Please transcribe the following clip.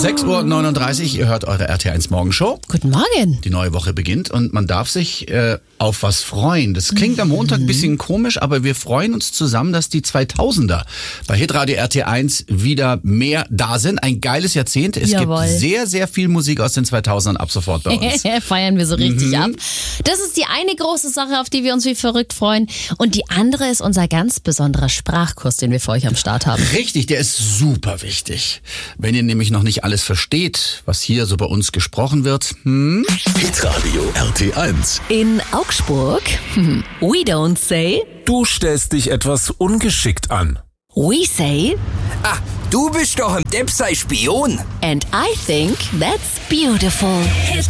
6:39 Uhr, ihr hört eure RT1 Morgenshow. Guten Morgen. Die neue Woche beginnt und man darf sich auf was freuen. Das klingt am Montag ein bisschen komisch, aber wir freuen uns zusammen, dass die 2000er bei Hitradio RT1 wieder mehr da sind. Ein geiles Jahrzehnt. Es gibt sehr, sehr viel Musik aus den 2000ern ab sofort bei uns. Feiern wir so richtig ab. Das ist die eine große Sache, auf die wir uns wie verrückt freuen. Und die andere ist unser ganz besonderer Sprachkurs, den wir für euch am Start haben. Richtig, der ist super wichtig. Wenn ihr nämlich noch nicht alles versteht, was hier so bei uns gesprochen wird. Hitradio RT1. In Augsburg, we don't say, Du stellst dich etwas ungeschickt an. we say, Ah, du bist doch ein Depp sei Spion. and I think that's beautiful.